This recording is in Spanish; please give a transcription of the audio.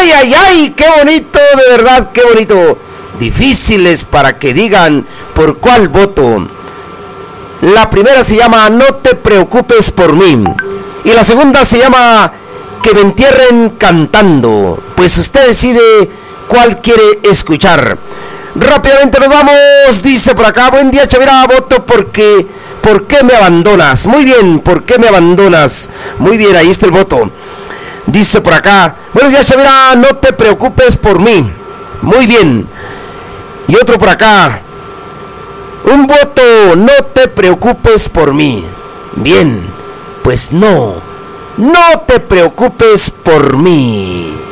¡Ay, ay, ay! ¡Qué bonito, de verdad, qué bonito! Difíciles para que digan por cuál voto. La primera se llama No te preocupes por mí. Y la segunda se llama Que me entierren cantando. Pues usted decide cuál quiere escuchar. Rápidamente nos vamos. Dice por acá, buen día, Chavira, voto porque... ¿Por qué me abandonas? Muy bien, ¿por qué me abandonas? Muy bien, ahí está el voto. Dice por acá, buenos días, Chavira, no te preocupes por mí. Muy bien. Y otro por acá, un voto, no te preocupes por mí. Bien, pues no te preocupes por mí.